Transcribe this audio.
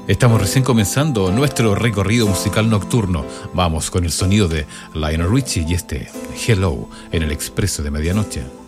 Estamos recién comenzando nuestro recorrido musical nocturno. Vamos con el sonido de Lionel Richie y este Hello en el Expreso de Medianoche.